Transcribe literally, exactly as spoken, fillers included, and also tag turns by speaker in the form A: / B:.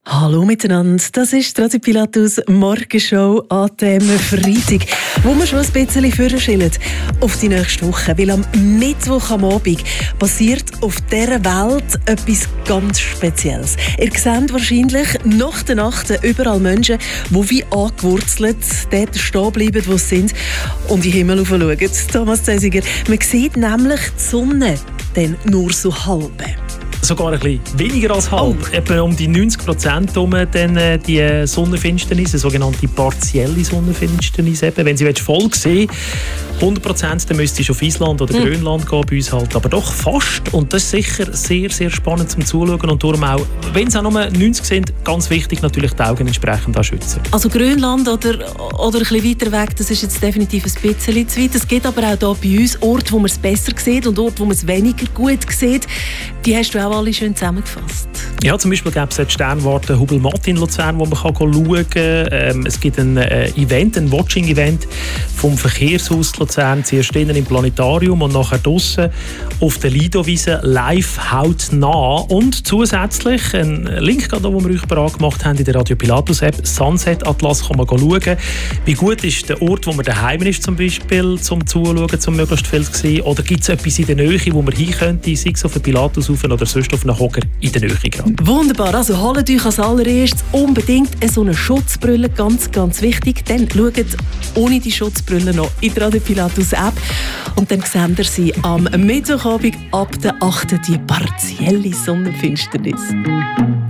A: Hallo miteinander, das ist die Radio Pilatus Morgenshow an diesem Freitag, wo wir schon ein bisschen vorschillen auf die nächste Woche. Weil am Mittwoch am Abend passiert auf dieser Welt etwas ganz Spezielles. Ihr seht wahrscheinlich nach der Nacht überall Menschen, die wie angewurzelt dort stehen bleiben, wo sie sind und in den Himmel schauen. Thomas Zesiger, man sieht nämlich die Sonne dann nur so halb.
B: Sogar ein bisschen weniger als halb.
A: Oh.
B: Etwa um die neunzig Prozent um dann, äh, die Sonnenfinsternis, eine sogenannte partielle Sonnenfinsternis. Eben. Wenn sie voll sehen hundert Prozent, dann müsste ich auf Island oder hm. Grönland gehen, bei uns halt. Aber doch fast. Und das ist sicher sehr, sehr spannend zum Zuschauen. Und darum auch, wenn es auch nur neunzig sind, ganz wichtig natürlich die Augen entsprechend auch schützen.
A: Also Grönland oder, oder ein bisschen weiter weg, das ist jetzt definitiv ein bisschen zu weit. Es gibt aber auch hier bei uns Orte, wo man es besser sieht und Orte, wo man es weniger gut sieht. Die hast du auch alle schön zusammengefasst.
B: Ja, zum Beispiel gibt es die Sternwarte Hubelmatt in Luzern, wo man kann schauen kann. Ähm, es gibt ein äh, Event, ein Watching-Event vom Verkehrshaus Luzern, zuerst innen im Planetarium und nachher draussen auf der Lido-Wiese live hautnah. Und zusätzlich ein Link, den wir euch bereit gemacht haben in der Radio Pilatus App, Sunset Atlas, kann man schauen. Wie gut ist der Ort, wo man daheim ist, zum Beispiel, zum Zuschauen, zum möglichst viel zu sehen? Oder gibt es etwas in der Nähe, wo man hin könnte, sei es auf den Pilatus rauf oder sonst auf einen Hocker in der Nähe gerade?
A: Wunderbar, also holt euch als allererstes unbedingt so eine Schutzbrille, ganz, ganz wichtig. Dann schaut ohne die Schutzbrille noch in der Radio Pilatus App und dann seht ihr sie am Mittwochabend ab der achten die partielle Sonnenfinsternis.